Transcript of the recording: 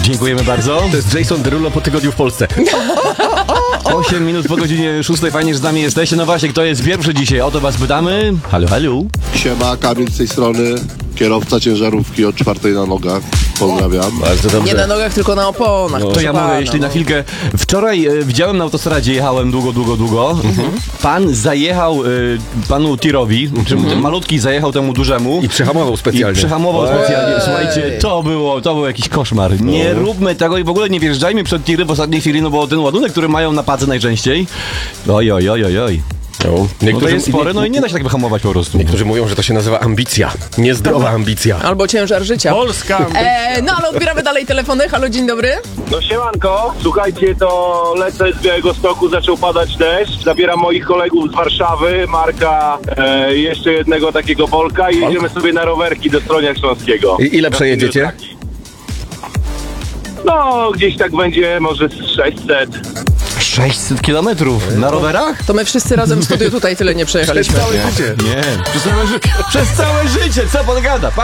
Dziękujemy bardzo. To jest Jason Derulo po tygodniu w Polsce. 8 minut po godzinie 6. Fajnie, że z nami jesteście. No właśnie, kto jest pierwszy dzisiaj? O to was pytamy. Halo, halo. Siema, Kamil z tej strony, kierowca ciężarówki od 4 na nogach. Pozdrawiam. Bardzo dobrze. Nie na nogach, tylko na oponach. To ja mogę, jeśli na chwilkę. Wczoraj widziałem na autostradzie, jechałem długo. Pan zajechał panu tirowi, ten malutki zajechał temu dużemu. I przehamował specjalnie. Specjalnie. Słuchajcie, to był jakiś koszmar. Nie róbmy tego i w ogóle nie wjeżdżajmy przed tiry w ostatniej chwili, no bo ten ładunek, który mają na padze najczęściej. Oj. No to jest spory, no i nie da się tak wyhamować po prostu. Niektórzy mówią, że to się nazywa ambicja. Niezdrowa ambicja. Albo ciężar życia. Polska! No ale odbieramy dalej telefony. Halo, dzień dobry. No siemanko, słuchajcie, to lecę z Białegostoku, zaczął padać deszcz, zabieram moich kolegów z Warszawy, Marka, jeszcze jednego takiego Bolka i jedziemy sobie na rowerki do Stronia Śląskiego. I ile przejedziecie? No, gdzieś tak będzie, może z 600. 600 kilometrów na rowerach? To my wszyscy razem w studiu tutaj tyle nie przejechaliśmy. Nie. Przez całe życie, co pan gada?